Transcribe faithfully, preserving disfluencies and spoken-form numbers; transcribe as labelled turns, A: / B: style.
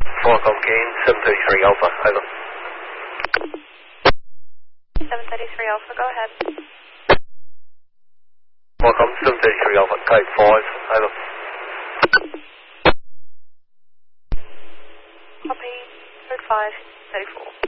A: Qualcomm gain, seven thirty-three Alpha, over.
B: seven thirty-three Alpha, go ahead.
A: Qualcomm seven thirty-three Alpha, code five, over.
B: Copy, code five thirty-four.